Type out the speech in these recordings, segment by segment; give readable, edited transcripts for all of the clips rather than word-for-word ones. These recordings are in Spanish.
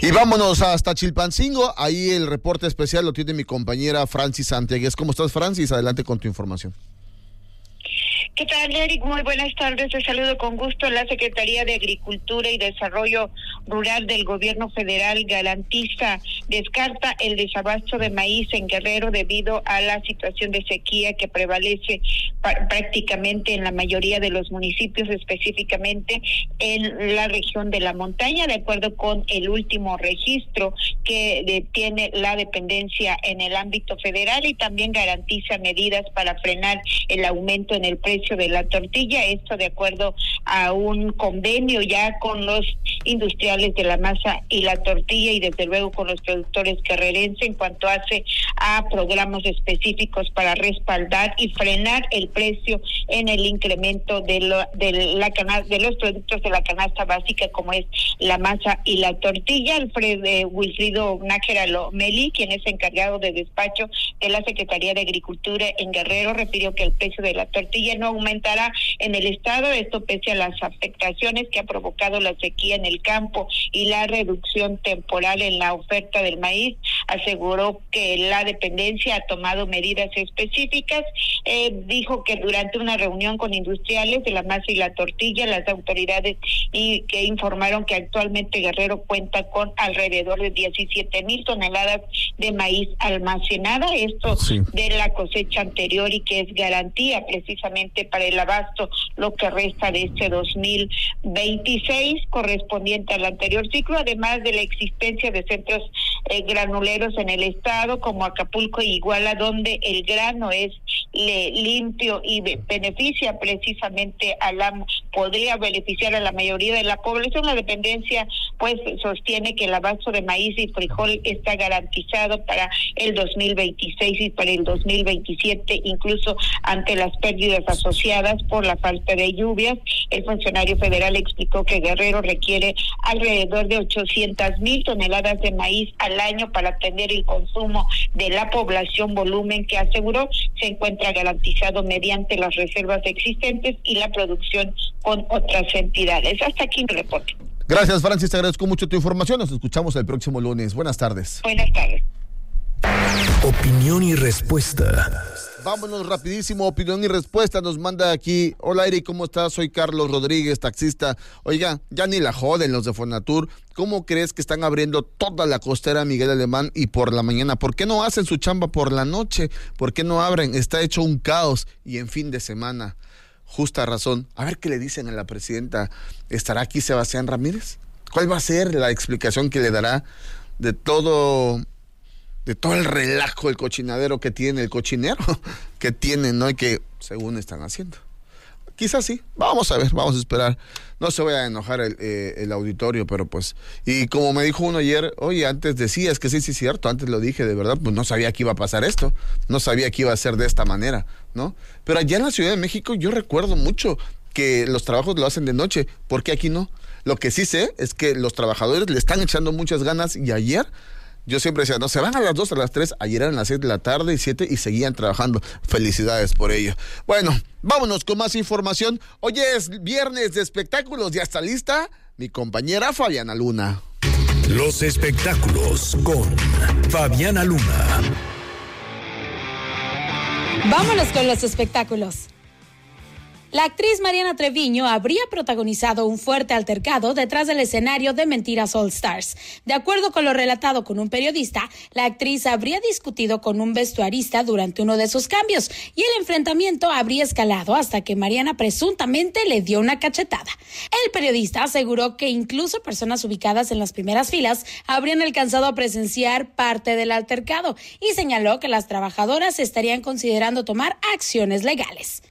Y vámonos hasta Chilpancingo, ahí el reporte especial lo tiene mi compañera Francis Santiagues. ¿Cómo estás, Francis? Adelante con tu información. ¿Qué tal, Eric? Muy buenas tardes. Te saludo con gusto. La Secretaría de Agricultura y Desarrollo Rural del Gobierno Federal descarta el desabasto de maíz en Guerrero debido a la situación de sequía que prevalece prácticamente en la mayoría de los municipios, específicamente en la región de la montaña, de acuerdo con el último registro que tiene la dependencia en el ámbito federal, y también garantiza medidas para frenar el aumento en el precio de la tortilla, esto de acuerdo a un convenio ya con los industriales de la masa y la tortilla, y desde luego con los productores guerrerenses en cuanto hace a programas específicos para respaldar y frenar el precio en el incremento de los productos de la canasta básica, como es la masa y la tortilla. Wilfrido Nájera Lomeli, quien es encargado de despacho de la Secretaría de Agricultura en Guerrero, refirió que el precio de la tortilla no aumentará en el estado, esto pese a las afectaciones que ha provocado la sequía en el campo y la reducción temporal en la oferta del maíz. Aseguró que la dependencia ha tomado medidas específicas. Dijo que durante una reunión con industriales de la masa y la tortilla, las autoridades que informaron que actualmente Guerrero cuenta con alrededor de 17,000 toneladas de maíz almacenada, esto sí, de la cosecha anterior, y que es garantía precisamente para el abasto lo que resta de este 2026 correspondiente al anterior ciclo, además de la existencia de centros granuleros en el estado como Acapulco y Iguala, donde el grano es limpio y beneficia precisamente podría beneficiar a la mayoría de la población. La dependencia pues sostiene que el abasto de maíz y frijol está garantizado para el 2026 y para el 2027, incluso ante las pérdidas asociadas por la falta de lluvias. El funcionario federal explicó que Guerrero requiere alrededor de 800,000 toneladas de maíz al año para atender el consumo de la población, volumen que aseguró se encuentra garantizado mediante las reservas existentes y la producción con otras entidades. Hasta aquí mi reporte. Gracias, Francis, te agradezco mucho tu información. Nos escuchamos el próximo lunes. Buenas tardes. Buenas tardes. Opinión y respuesta. Vámonos rapidísimo, opinión y respuesta. Nos manda aquí: hola Eric, ¿cómo estás? Soy Carlos Rodríguez, taxista. Oiga, ya ni la joden los de Fonatur. ¿Cómo crees que están abriendo toda la costera Miguel Alemán y por la mañana? ¿Por qué no hacen su chamba por la noche? ¿Por qué no abren? Está hecho un caos, y en fin de semana. Justa razón. A ver qué le dicen a la presidenta. ¿Estará aquí Sebastián Ramírez? ¿Cuál va a ser la explicación que le dará de todo el relajo, el cochinadero que tiene, el cochinero que tienen, ¿no? Y que según están haciendo? Quizás sí, vamos a ver, vamos a esperar. No se vaya a enojar el auditorio, pero pues, y como me dijo uno ayer, oye, antes decías que sí, es cierto, antes lo dije, de verdad, pues no sabía que iba a pasar esto, no sabía que iba a ser de esta manera, ¿no? Pero allá en la Ciudad de México yo recuerdo mucho que los trabajos lo hacen de noche. ¿Por qué aquí no? Lo que sí sé es que los trabajadores le están echando muchas ganas, y ayer yo siempre decía, no, se van a las 2, a las 3, ayer eran las 6 de la tarde y 7 y seguían trabajando. Felicidades por ello. Bueno, vámonos con más información. Hoy es viernes de espectáculos, ya está lista mi compañera Fabiana Luna. Los espectáculos con Fabiana Luna. Vámonos con los espectáculos. La actriz Mariana Treviño habría protagonizado un fuerte altercado detrás del escenario de Mentiras All Stars. De acuerdo con lo relatado con un periodista, la actriz habría discutido con un vestuarista durante uno de sus cambios y el enfrentamiento habría escalado hasta que Mariana presuntamente le dio una cachetada. El periodista aseguró que incluso personas ubicadas en las primeras filas habrían alcanzado a presenciar parte del altercado y señaló que las trabajadoras estarían considerando tomar acciones legales.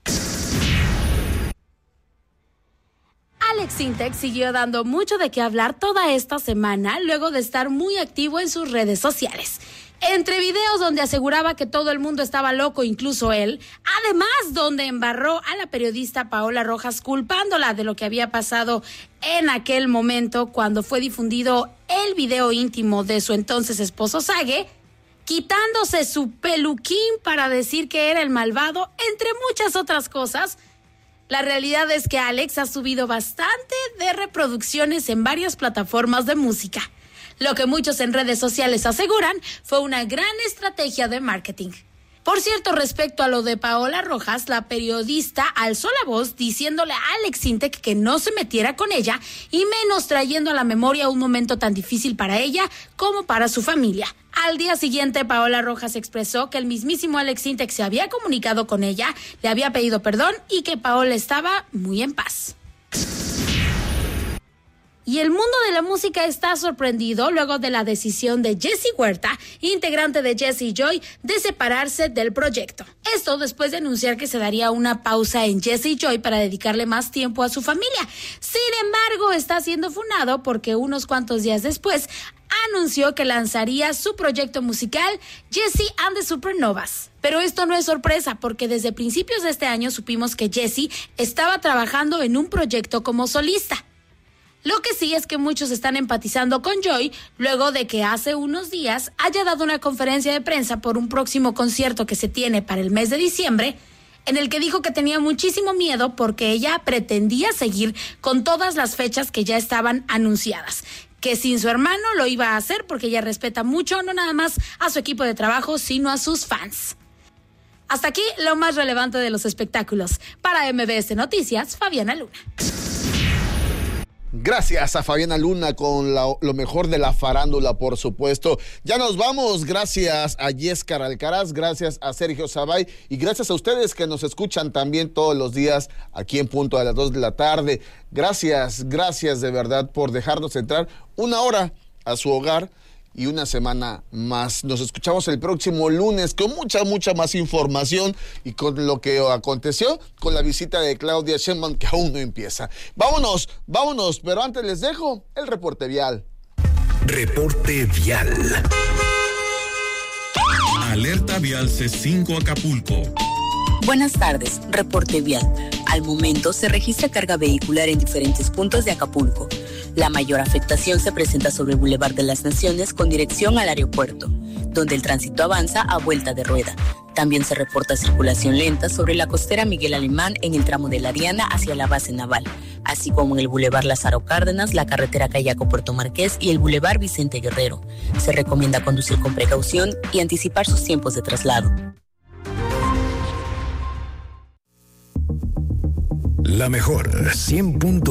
Alex Sintek siguió dando mucho de qué hablar toda esta semana luego de estar muy activo en sus redes sociales. Entre videos donde aseguraba que todo el mundo estaba loco, incluso él, además donde embarró a la periodista Paola Rojas culpándola de lo que había pasado en aquel momento cuando fue difundido el video íntimo de su entonces esposo Sage, quitándose su peluquín para decir que era el malvado, entre muchas otras cosas. La realidad es que Alex ha subido bastante de reproducciones en varias plataformas de música. lo que muchos en redes sociales aseguran fue una gran estrategia de marketing. Por cierto, respecto a lo de Paola Rojas, la periodista alzó la voz diciéndole a Alex Sintek que no se metiera con ella y menos trayendo a la memoria un momento tan difícil para ella como para su familia. Al día siguiente, Paola Rojas expresó que el mismísimo Alex Sintek se había comunicado con ella, le había pedido perdón y que Paola estaba muy en paz. Y el mundo de la música está sorprendido luego de la decisión de Jessie Huerta, integrante de Jessie Joy, de separarse del proyecto. Esto después de anunciar que se daría una pausa en Jessie Joy para dedicarle más tiempo a su familia. Sin embargo, está siendo funado porque unos cuantos días después anunció que lanzaría su proyecto musical Jessie and the Supernovas. Pero esto no es sorpresa porque desde principios de este año supimos que Jessie estaba trabajando en un proyecto como solista. Lo que sí es que muchos están empatizando con Joy luego de que hace unos días haya dado una conferencia de prensa por un próximo concierto que se tiene para el mes de diciembre, en el que dijo que tenía muchísimo miedo porque ella pretendía seguir con todas las fechas que ya estaban anunciadas, que sin su hermano lo iba a hacer porque ella respeta mucho no nada más a su equipo de trabajo, sino a sus fans. Hasta aquí lo más relevante de los espectáculos. Para MBS Noticias, Fabiana Luna. Gracias a Fabiana Luna con lo mejor de la farándula, por supuesto. Ya nos vamos. Gracias a Yescar Alcaraz, gracias a Sergio Zabay y gracias a ustedes que nos escuchan también todos los días aquí en punto a las 2 de la tarde. Gracias de verdad por dejarnos entrar una hora a su hogar y una semana más. Nos escuchamos el próximo lunes con mucha más información y con lo que aconteció con la visita de Claudia Sheinbaum, que aún no empieza. Vámonos, pero antes les dejo el reporte vial. Reporte vial. Alerta vial C5 Acapulco. Buenas tardes, reporte vial. Al momento se registra carga vehicular en diferentes puntos de Acapulco. La mayor afectación se presenta sobre el Boulevard de las Naciones con dirección al aeropuerto, donde el tránsito avanza a vuelta de rueda. También se reporta circulación lenta sobre la costera Miguel Alemán en el tramo de la Diana hacia la base naval, así como en el Boulevard Lázaro Cárdenas, la carretera Cayaco-Puerto Marqués y el Boulevard Vicente Guerrero. Se recomienda conducir con precaución y anticipar sus tiempos de traslado. La mejor 100.9